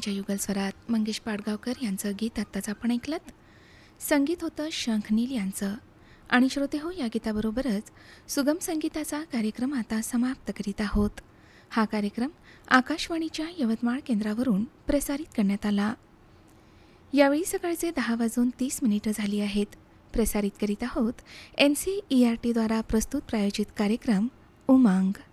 यांच्या युगल स्वरात मंगेश पाडगावकर यांचं गीत आत्ताच आपण ऐकलंत. संगीत होतं शंखनील यांचं. आणि श्रोते हो, या गीताबरोबरच सुगम संगीताचा कार्यक्रम आता समाप्त करीत आहोत. हा कार्यक्रम आकाशवाणीच्या यवतमाळ केंद्रावरून प्रसारित करण्यात आला. यावेळी सकाळचे 10:30 झाली आहेत. प्रसारित करीत आहोत NCERT द्वारा प्रस्तुत प्रायोजित कार्यक्रम उमंग.